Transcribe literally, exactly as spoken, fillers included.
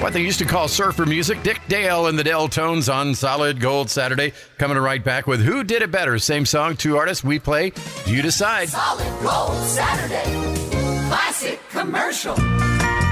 What they used to call surfer music. Dick Dale and the Dale Tones on Solid Gold Saturday. Coming right back with Who Did It Better? Same song, two artists. We play. You decide. Solid Gold Saturday. Classic commercial.